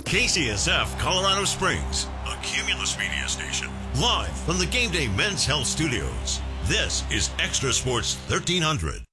KCSF Colorado Springs, a Cumulus Media station, live from the Game Day Men's Health Studios. This is Extra Sports 1300.